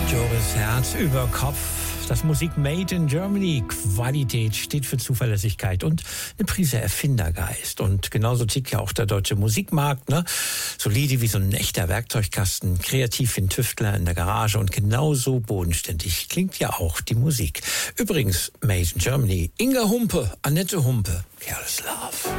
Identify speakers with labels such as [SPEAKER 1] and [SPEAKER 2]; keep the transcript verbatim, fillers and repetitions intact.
[SPEAKER 1] Joris Herz über Kopf. Das Musik Made in Germany. Qualität steht für Zuverlässigkeit und eine Prise Erfindergeist. Und genauso tickt ja auch der deutsche Musikmarkt, ne? Solide wie so ein echter Werkzeugkasten, kreativ wie ein Tüftler in der Garage und genauso bodenständig klingt ja auch die Musik. Übrigens, Made in Germany. Inga Humpe, Annette Humpe, Careless Love.